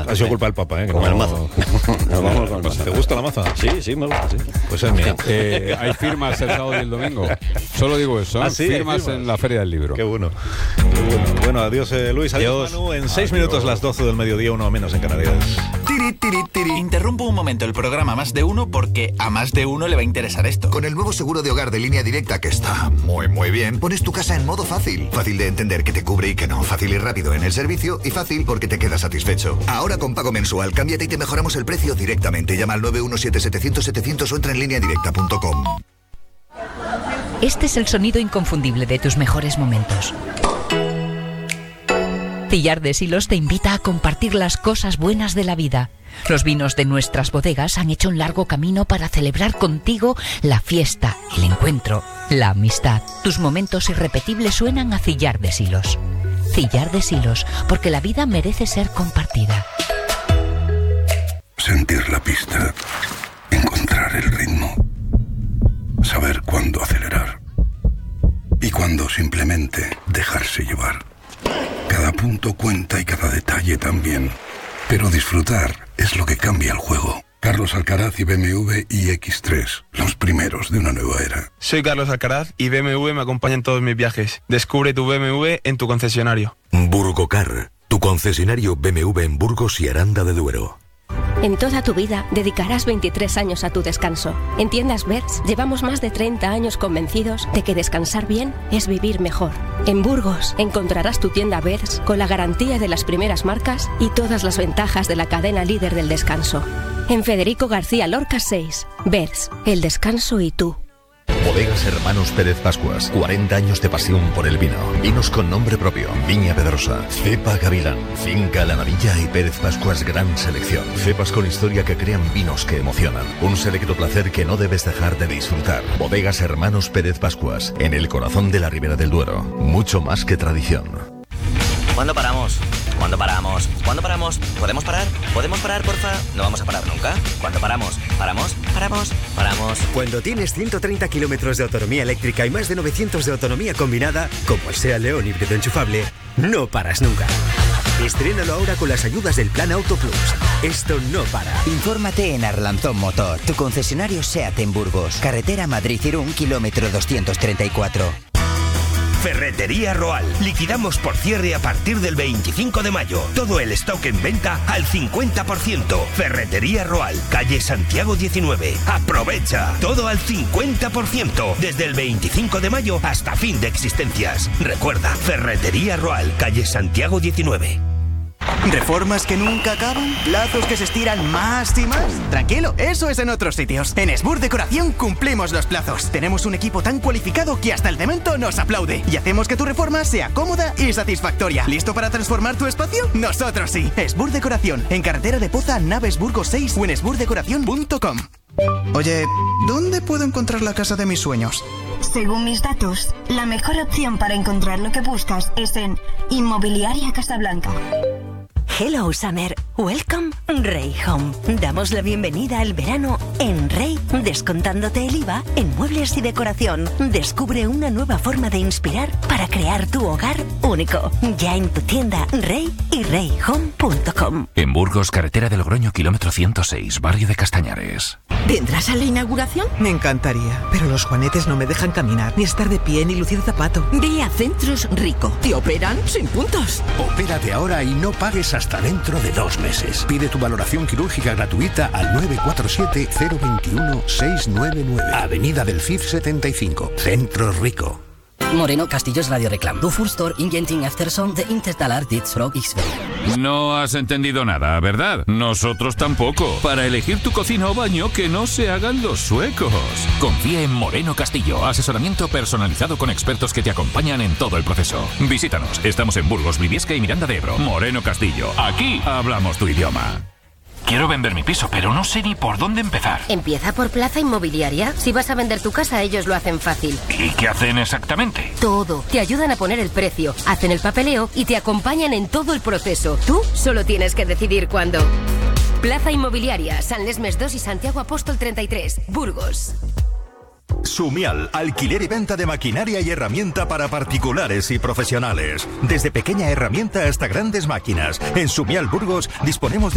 Ha sido culpa del Papa, ¿eh? Con el mazo. Nos vamos con el mazo. ¿Te gusta la maza? Sí, me gusta, sí. Pues es mía. Hay firmas el sábado y el domingo. Solo digo eso, ¿eh? Sí, firmas en la Feria del Libro. Qué bueno. Qué bueno. Bueno, adiós Luis, adiós Manu. En 6 minutos las 12 del mediodía, 1 menos en Canarias. Interrumpo un momento el programa Más de Uno porque a más de uno le va a interesar esto. Con el nuevo seguro de hogar de Línea Directa, que está muy bien, pones tu casa en modo fácil. Fácil de entender que te cubre y que no. Fácil y rápido en el servicio y fácil porque te quedas satisfecho. Ahora con pago mensual, cámbiate y te mejoramos el precio directamente. Llama al 917-700-700 o entra en lineadirecta.com. Este es el sonido inconfundible de tus mejores momentos. Cillar de Silos te invita a compartir las cosas buenas de la vida. Los vinos de nuestras bodegas han hecho un largo camino para celebrar contigo la fiesta, el encuentro, la amistad. Tus momentos irrepetibles suenan a Cillar de Silos. Cillar de Silos, porque la vida merece ser compartida. Sentir la pista, encontrar el ritmo, saber cuándo acelerar y cuándo simplemente dejarse llevar. Cada punto cuenta y cada detalle también, pero disfrutar es lo que cambia el juego. Carlos Alcaraz y BMW iX3, los primeros de una nueva era. Soy Carlos Alcaraz y BMW me acompaña en todos mis viajes. Descubre tu BMW en tu concesionario. Burgocar, tu concesionario BMW en Burgos y Aranda de Duero. En toda tu vida dedicarás 23 años a tu descanso. En Tiendas Berz llevamos más de 30 años convencidos de que descansar bien es vivir mejor. En Burgos encontrarás tu tienda Berz con la garantía de las primeras marcas y todas las ventajas de la cadena líder del descanso. En Federico García Lorca 6, Berz, el descanso y tú. Bodegas Hermanos Pérez Pascuas, 40 años de pasión por el vino. Vinos con nombre propio, Viña Pedrosa, Cepa Gavilán, Finca La Navilla y Pérez Pascuas Gran Selección. Cepas con historia que crean vinos que emocionan. Un selecto placer que no debes dejar de disfrutar. Bodegas Hermanos Pérez Pascuas, en el corazón de la Ribera del Duero. Mucho más que tradición. ¿Cuándo paramos? ¿Cuándo paramos? ¿Cuándo paramos? ¿Podemos parar? ¿Podemos parar, porfa? No vamos a parar nunca. ¿Cuándo paramos? ¿Paramos? ¿Paramos? ¿Paramos? Cuando tienes 130 kilómetros de autonomía eléctrica y más de 900 de autonomía combinada, como el SEAT León híbrido enchufable, no paras nunca. Estrénalo ahora con las ayudas del Plan Auto Plus. Esto no para. Infórmate en Arlanzón Motor, tu concesionario SEAT en Burgos. Carretera Madrid-Irún, kilómetro 234. Ferretería Roal. Liquidamos por cierre a partir del 25 de mayo. Todo el stock en venta al 50%. Ferretería Roal, calle Santiago 19. Aprovecha. Todo al 50%. Desde el 25 de mayo hasta fin de existencias. Recuerda, Ferretería Roal, calle Santiago 19. ¿Reformas que nunca acaban? ¿Plazos que se estiran más y más? Tranquilo, eso es en otros sitios. En Esbur Decoración cumplimos los plazos. Tenemos un equipo tan cualificado que hasta el cemento nos aplaude. Y hacemos que tu reforma sea cómoda y satisfactoria. ¿Listo para transformar tu espacio? Nosotros sí. Esbur Decoración, en carretera de Poza, Naves Burgos 6 o en esburdecoración.com. Oye, ¿dónde puedo encontrar la casa de mis sueños? Según mis datos, la mejor opción para encontrar lo que buscas es en Inmobiliaria Casablanca. Hello Summer, welcome Rey Home. Damos la bienvenida al verano en Rey, descontándote el IVA en muebles y decoración. Descubre una nueva forma de inspirar para crear tu hogar único. Ya en tu tienda Rey y reyhome.com. En Burgos, carretera de Logroño, kilómetro 106, barrio de Castañares. ¿Vendrás a la inauguración? Me encantaría, pero los juanetes no me dejan caminar, ni estar de pie, ni lucir zapato. Ve a Centros Rico. Te operan sin puntos. Opérate ahora y no pagues hasta dentro de 2 meses. Pide tu valoración quirúrgica gratuita al 947-021-699. Avenida del Cid 75, Centro Rico. Moreno Castillo's Radio Reclam. Du Furstor Ingenting Efterson de Intertalar dit Frog XV. No has entendido nada, ¿verdad? Nosotros tampoco. Para elegir tu cocina o baño, que no se hagan los suecos. Confía en Moreno Castillo. Asesoramiento personalizado con expertos que te acompañan en todo el proceso. Visítanos. Estamos en Burgos, Briviesca y Miranda de Ebro. Moreno Castillo. Aquí hablamos tu idioma. Quiero vender mi piso, pero no sé ni por dónde empezar. Empieza por Plaza Inmobiliaria. Si vas a vender tu casa, ellos lo hacen fácil. ¿Y qué hacen exactamente? Todo. Te ayudan a poner el precio, hacen el papeleo y te acompañan en todo el proceso. Tú solo tienes que decidir cuándo. Plaza Inmobiliaria, San Lesmes 2 y Santiago Apóstol 33, Burgos. Sumial, alquiler y venta de maquinaria y herramienta para particulares y profesionales. Desde pequeña herramienta hasta grandes máquinas. En Sumial Burgos disponemos de